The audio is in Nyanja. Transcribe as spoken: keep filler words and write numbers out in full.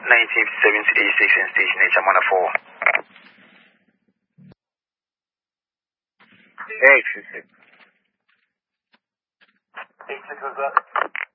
nineteen fifty-seven to eighty-six in station H. I'm on a four. eight six six. eight six was that?